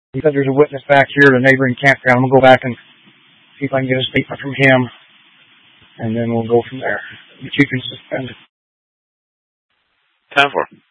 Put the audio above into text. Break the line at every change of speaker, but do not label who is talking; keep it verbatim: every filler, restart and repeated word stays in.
He said there's a witness back here at a neighboring campground. I'm going to go back and see if I can get a statement from him, and then we'll go from there. But you can suspend.
Time for